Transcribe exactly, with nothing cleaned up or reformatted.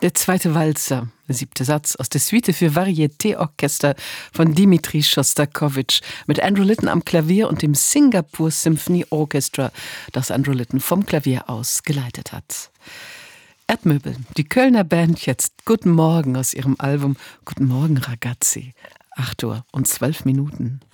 Der zweite Walzer, der siebte Satz aus der Suite für Varieté-Orchester von Dimitri Schostakowitsch mit Andrew Litton am Klavier und dem Singapore Symphony Orchestra, das Andrew Litton vom Klavier aus geleitet hat. Erdmöbel, die Kölner Band jetzt Guten Morgen aus ihrem Album Guten Morgen Ragazzi. acht Uhr und zwölf Minuten.